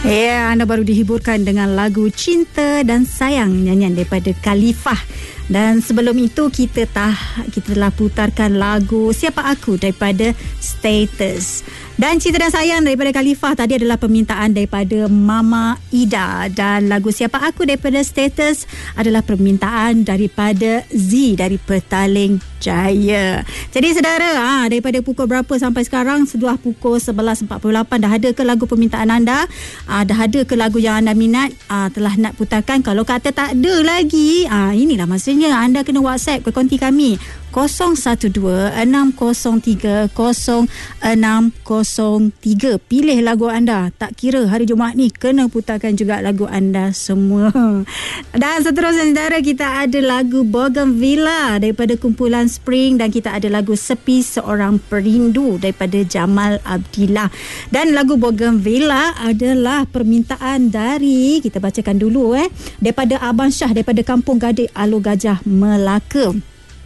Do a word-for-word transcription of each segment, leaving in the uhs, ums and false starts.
Ya, anda baru dihiburkan dengan lagu Cinta dan Sayang, nyanyian daripada Khalifah. Dan sebelum itu kita tah kita telah putarkan lagu Siapa Aku daripada Status. Dan Cinta dan Sayang daripada Khalifah tadi adalah permintaan daripada Mama Ida. Dan lagu Siapa Aku daripada Status adalah permintaan daripada Z dari Petaling Jaya. Jadi saudara, ha, daripada pukul berapa sampai sekarang? Sudah pukul sebelas empat puluh lapan. Dah ada ke lagu permintaan anda? Ha, dah ada ke lagu yang anda minat? Ha, telah nak putarkan? Kalau kata tak ada lagi, ha, inilah masanya anda kena WhatsApp ke konti kami kosong satu dua enam kosong tiga kosong enam kosong tiga. Pilih lagu anda. Tak kira hari Jumaat ni, kena putarkan juga lagu anda semua. Dan seterusnya saudara, kita ada lagu Bougainvillea daripada kumpulan Spring, dan kita ada lagu Sepi Seorang Perindu daripada Jamal Abdillah. Dan lagu Bougainvillea adalah permintaan dari, kita bacakan dulu eh, daripada Abang Syah daripada Kampung Gadik, Alor Gajah, Melaka.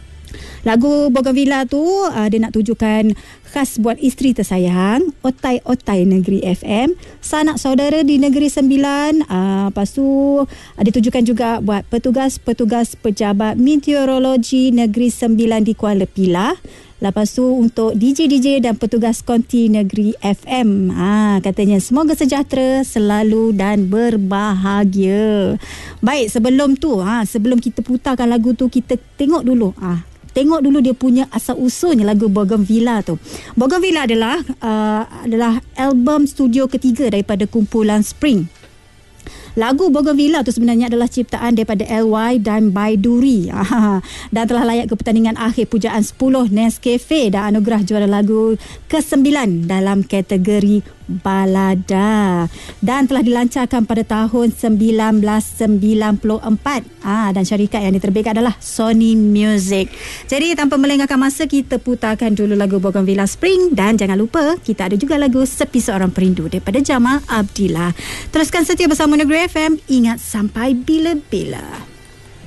Lagu Bougainvillea tu uh, dia nak tujukan khas buat isteri tersayang, otai-otai negeri F M, sanak saudara di negeri Sembilan. Uh, lepas tu uh, ditujukan juga buat petugas-petugas pejabat meteorologi negeri Sembilan di Kuala Pilah. Lepas tu untuk D J D J dan petugas konti negeri F M. Ha, katanya semoga sejahtera selalu dan berbahagia. Baik, sebelum tu, ha, sebelum kita putarkan lagu tu, kita tengok dulu. Ah, ha, tengok dulu dia punya asal usulnya lagu Bougainvillea tu. Bougainvillea adalah uh, adalah album studio ketiga daripada kumpulan Spring. Lagu Bougainvillea tu sebenarnya adalah ciptaan daripada L Y dan Baiduri. Dan telah layak ke pertandingan akhir pujaan sepuluh Nescafe dan anugerah juara lagu kesembilan dalam kategori balada. Dan telah dilancarkan pada tahun seribu sembilan ratus sembilan puluh empat. Ah, dan syarikat yang diterbitkan adalah Sony Music. Jadi tanpa melengahkan masa, kita putarkan dulu lagu Bougainvillea Spring. Dan jangan lupa, kita ada juga lagu Sepi Seorang Perindu daripada Jamal Abdillah. Teruskan setia bersama Negeri F M. Ingat sampai bila-bila.